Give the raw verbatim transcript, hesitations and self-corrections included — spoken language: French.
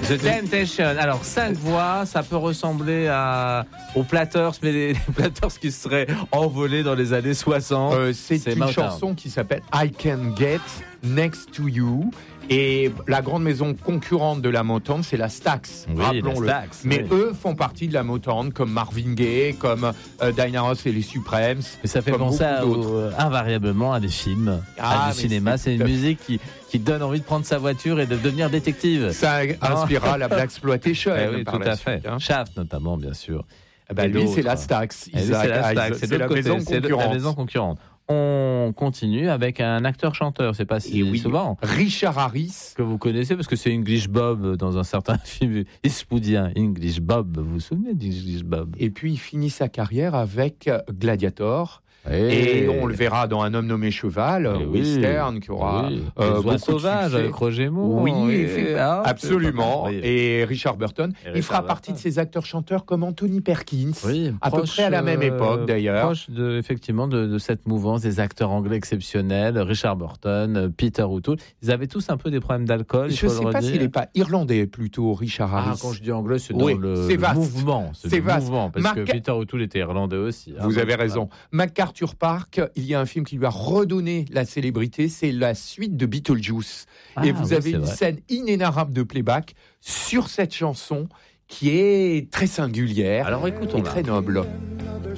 The Temptation. Alors, cinq voix, ça peut ressembler à, aux Platters, mais les, les Platters qui seraient envolés dans les années soixante. Euh, c'est, c'est une Motown. Chanson qui s'appelle I Can Get Next to You. Et la grande maison concurrente de la Motown, c'est la Stax, oui, rappelons-le. La Stax, mais oui. eux font partie de la Motown, comme Marvin Gaye, comme euh, Diana Ross et les Supremes. Mais ça fait penser à, euh, invariablement à des films, ah, à du cinéma. C'est, c'est une musique qui, qui donne envie de prendre sa voiture et de devenir détective. Ça inspirera la Blaxploitation. Eh oui, tout à fait. Suite, hein. Shaft notamment, bien sûr. Eh ben, lui, c'est la Stax. Lui, c'est la Stax. C'est, c'est la maison concurrente. C'est la maison concurrente. On continue avec un acteur-chanteur, c'est pas si oui, souvent. Richard Harris. Que vous connaissez parce que c'est English Bob dans un certain film eastwoodien. English Bob, vous vous souvenez d'English Bob? Et puis il finit sa carrière avec Gladiator. Et, et on le verra dans Un homme nommé Cheval, oui, western, qui aura oui. euh, beaucoup sauvages de avec Roger Moore. Oui, oui. Ah, absolument. Oui. Et Richard Burton, et il fera Burton. partie de ces acteurs-chanteurs comme Anthony Perkins, oui, à proche, peu près à la même époque d'ailleurs. Proche de, effectivement de, de cette mouvance des acteurs anglais exceptionnels, Richard Burton, Peter O'Toole. Ils avaient tous un peu des problèmes d'alcool. Je ne sais pas s'il n'est pas irlandais plutôt, Richard Harris. Ah, quand je dis anglais, c'est dans oui, le, c'est le mouvement. C'est, c'est le vaste. mouvement, parce Marc... que Peter O'Toole était irlandais aussi. Vous hein, avez raison. MacArthur Park, il y a un film qui lui a redonné la célébrité, c'est la suite de Beetlejuice. Ah, et vous oui, avez une vrai. scène inénarrable de playback sur cette chanson qui est très singulière. Alors écoutons-la. Et très noble.